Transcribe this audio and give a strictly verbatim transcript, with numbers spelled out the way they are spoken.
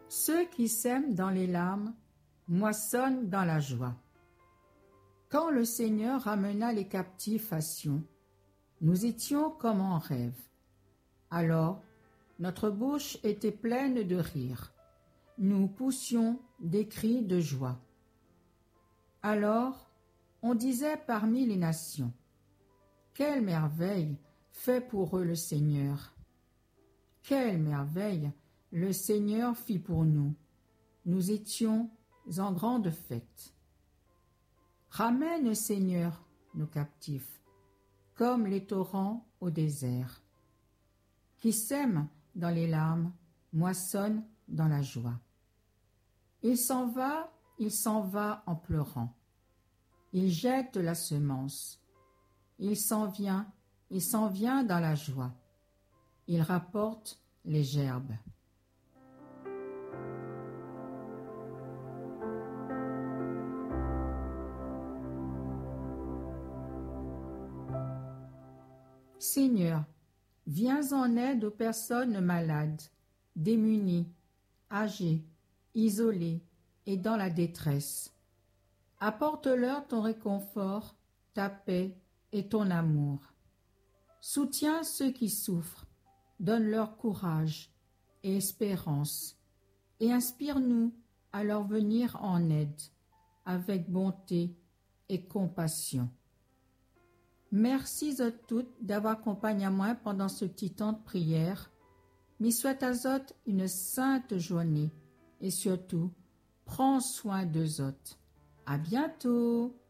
Ceux qui sèment dans les larmes moissonnent dans la joie. Quand le Seigneur ramena les captifs à Sion, nous étions comme en rêve. Alors, notre bouche était pleine de rire. Nous poussions des cris de joie. Alors, on disait parmi les nations, « Quelle merveille fait pour eux le Seigneur! Quelle merveille le Seigneur fit pour nous! Nous étions en grande fête. » Ramène, Seigneur, nos captifs, comme les torrents au désert. Qui sème dans les larmes, moissonne dans la joie. Il s'en va, il s'en va en pleurant. Il jette la semence. Il s'en vient, il s'en vient dans la joie. Il rapporte les gerbes. Seigneur, viens en aide aux personnes malades, démunies, âgées, isolées et dans la détresse. Apporte-leur ton réconfort, ta paix et ton amour. Soutiens ceux qui souffrent, donne-leur courage et espérance, et inspire-nous à leur venir en aide, avec bonté et compassion. Merci à toutes d'avoir accompagné à moi pendant ce petit temps de prière. Mais souhaite à Zot une sainte journée et surtout, prends soin d'eux autres. À bientôt!